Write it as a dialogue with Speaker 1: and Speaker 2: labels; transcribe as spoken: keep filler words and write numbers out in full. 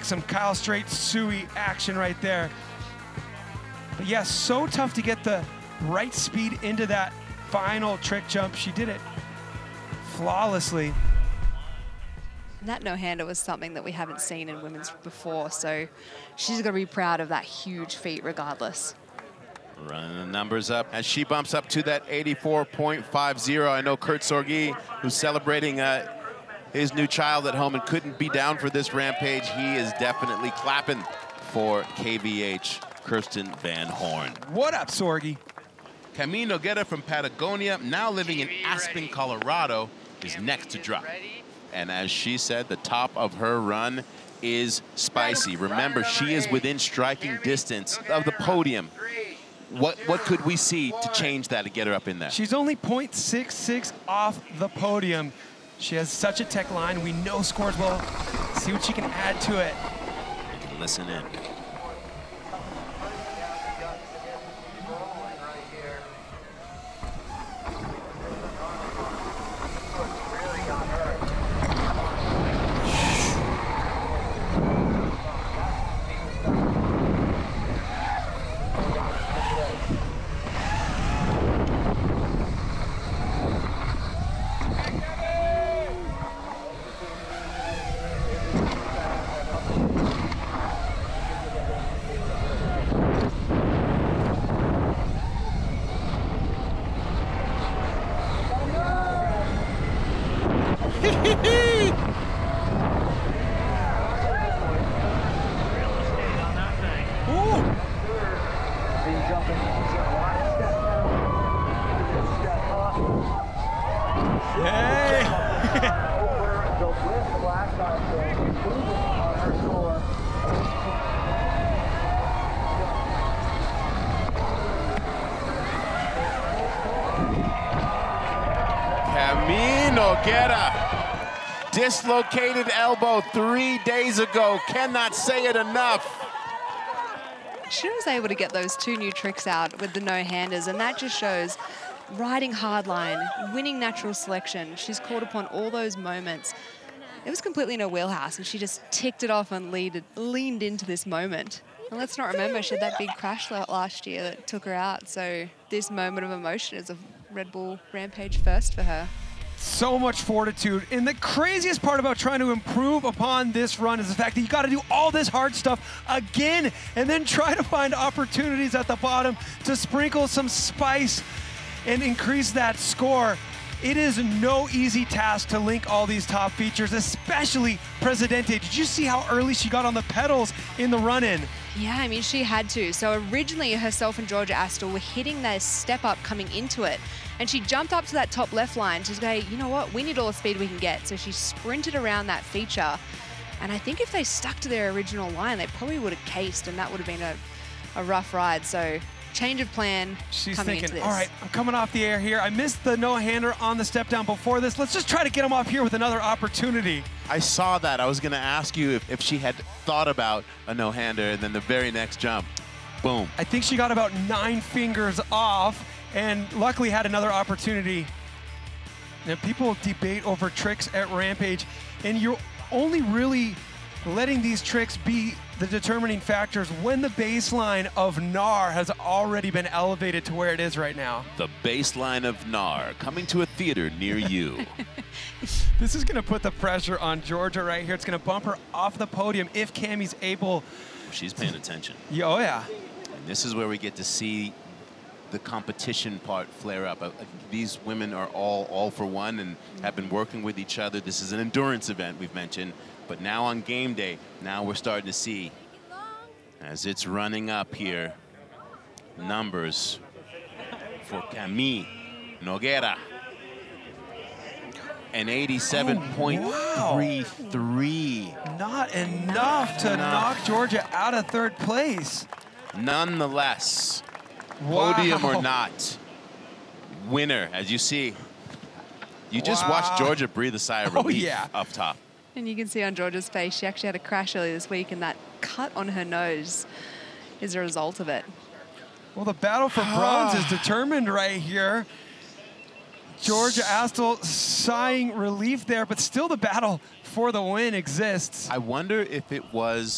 Speaker 1: some Kyle Straight Sui action right there. But yeah, so tough to get the right speed into that final trick jump. She did it flawlessly.
Speaker 2: And that no-hander was something that we haven't seen in women's before, so she's got to be proud of that huge feat regardless.
Speaker 3: Running the numbers up as she bumps up to that eighty-four point five zero. I know Kurt Sorgi, who's celebrating uh, his new child at home and couldn't be down for this rampage. He is definitely clapping for K V H, Kirsten Van Horn.
Speaker 1: What up, Sorgi?
Speaker 3: Camille Noguera from Patagonia, now living in Aspen, Colorado, is next to drop. And as she said, the top of her run is spicy. Remember, she is within striking distance of the podium. What what could we see to change that to get her up in there?
Speaker 1: She's only point six six off the podium. She has such a tech line. We know scores will. See what she can add to it.
Speaker 3: You can listen in. Camille Noguera, dislocated elbow three days ago. Cannot say it enough.
Speaker 2: She was able to get those two new tricks out with the no-handers, and that just shows riding hardline, winning natural selection. She's called upon all those moments. It was completely in her wheelhouse, and she just ticked it off and leaded, leaned into this moment. And let's not remember, she had that big crash last year that took her out. So this moment of emotion is a Red Bull Rampage first for her.
Speaker 1: So much fortitude. And the craziest part about trying to improve upon this run is the fact that you got to do all this hard stuff again and then try to find opportunities at the bottom to sprinkle some spice and increase that score. It is no easy task to link all these top features, especially Presidente. Did you see how early she got on the pedals in the run-in?
Speaker 2: Yeah, I mean, she had to. So originally herself and Georgia Astle were hitting their step up coming into it. And she jumped up to that top left line to say, you know what, we need all the speed we can get. So she sprinted around that feature. And I think if they stuck to their original line, they probably would have cased, and that would have been a, a rough ride. So change of plan.
Speaker 1: She's
Speaker 2: coming
Speaker 1: thinking,
Speaker 2: into this.
Speaker 1: all right, I'm coming off the air here. I missed the no-hander on the step down before this. Let's just try to get him off here with another opportunity.
Speaker 3: I saw that. I was going to ask you if, if she had thought about a no-hander, and then the very next jump, boom.
Speaker 1: I think she got about nine fingers off and luckily had another opportunity. Now, people debate over tricks at Rampage, and you're only really letting these tricks be the determining factors when the baseline of N A R has already been elevated to where it is right now.
Speaker 3: The baseline of N A R coming to a theater near you.
Speaker 1: This is going to put the pressure on Georgia right here. It's going to bump her off the podium if Cammie's able.
Speaker 3: She's paying attention.
Speaker 1: Yeah, oh, yeah.
Speaker 3: And this is where we get to see the competition part flare up. Uh, these women are all all for one and have been working with each other. This is an endurance event we've mentioned, but now on game day, now we're starting to see, as it's running up here, numbers for Camille Noguera. An eighty-seven point three three.
Speaker 1: Oh, wow. Not enough to
Speaker 3: enough.
Speaker 1: knock Georgia out of third place.
Speaker 3: Nonetheless,
Speaker 1: Wow.
Speaker 3: podium or not, winner, as you see. You just
Speaker 1: Wow.
Speaker 3: watched Georgia breathe a sigh of
Speaker 1: Oh,
Speaker 3: relief
Speaker 1: yeah.
Speaker 3: up top.
Speaker 2: And you can see on Georgia's face, she actually had a crash earlier this week, and that cut on her nose is a result of it.
Speaker 1: Well, the battle for bronze is determined right here. Georgia Astle sighing relief there, but still the battle for the win exists.
Speaker 3: I wonder if it was